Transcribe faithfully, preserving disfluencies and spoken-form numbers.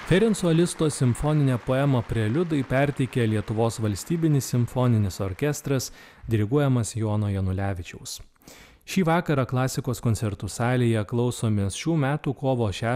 Ferenco Listo simfoninę poemą Preliudai perteikė Lietuvos valstybinis simfoninis orkestras, diriguojamas Jono Janulevičiaus. Šį vakarą klasikos koncertų salėje klausomės šių metų kovo šeštą